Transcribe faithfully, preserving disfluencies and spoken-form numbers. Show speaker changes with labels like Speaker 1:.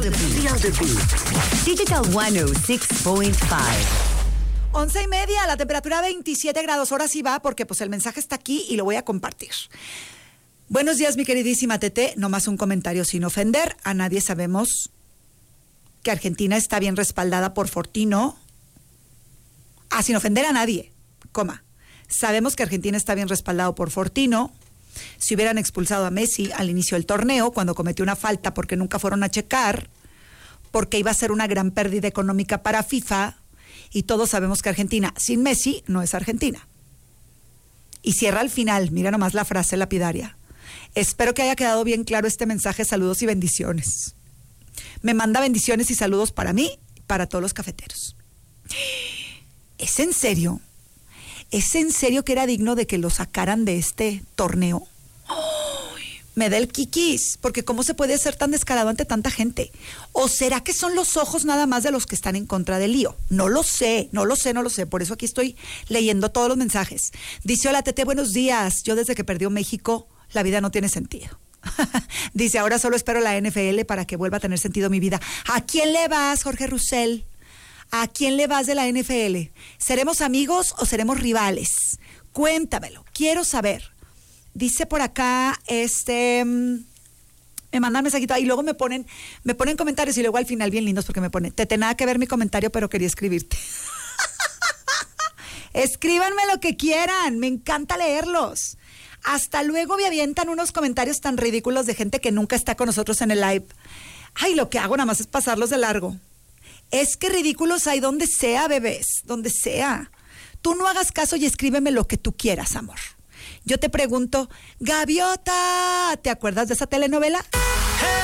Speaker 1: Feel the beat. Digital ciento seis punto cinco.
Speaker 2: Once y media, la temperatura veintisiete grados. Ahora sí va porque pues el mensaje está aquí y lo voy a compartir. Buenos días, mi queridísima Tete. No más un comentario sin ofender. A nadie sabemos que Argentina está bien respaldada por Fortino. Ah, sin ofender a nadie, coma. Sabemos que Argentina está bien respaldado por Fortino. Si hubieran expulsado a Messi al inicio del torneo, cuando cometió una falta porque nunca fueron a checar, porque iba a ser una gran pérdida económica para FIFA, y todos sabemos que Argentina sin Messi no es Argentina. Y cierra al final, mira nomás la frase lapidaria. Espero que haya quedado bien claro este mensaje, saludos y bendiciones. Me manda bendiciones y saludos para mí y para todos los cafeteros. ¿Es en serio? ¿Es en serio que era digno de que lo sacaran de este torneo? ¡Oh! Me da el kikis, porque ¿cómo se puede ser tan descarado ante tanta gente? ¿O será que son los ojos nada más de los que están en contra del lío? No lo sé, no lo sé, no lo sé. Por eso aquí estoy leyendo todos los mensajes. Dice, hola Tete, buenos días. Yo desde que perdió México, la vida no tiene sentido. Dice, ahora solo espero la N F L para que vuelva a tener sentido mi vida. ¿A quién le vas, Jorge Roussel? ¿A quién le vas de la N F L? ¿Seremos amigos o seremos rivales? Cuéntamelo, quiero saber. Dice por acá, este, me mandan mensajito y luego me ponen, me ponen comentarios y luego al final bien lindos porque me ponen, Tete, nada que ver mi comentario, pero quería escribirte. Escríbanme lo que quieran, me encanta leerlos. Hasta luego me avientan unos comentarios tan ridículos de gente que nunca está con nosotros en el live. Ay, lo que hago nada más es pasarlos de largo. Es que ridículos hay donde sea, bebés, donde sea. Tú no hagas caso y escríbeme lo que tú quieras, amor. Yo te pregunto, Gaviota, ¿te acuerdas de esa telenovela?